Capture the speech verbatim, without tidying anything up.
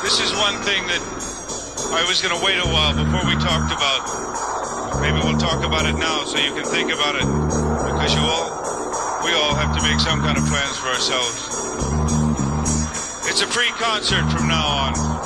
This is one thing that I was going to wait a while before we talked about. Maybe we'll talk about it now so you can think about it, because you all, we all have to make some kind of plans for ourselves. It's a free concert from now on.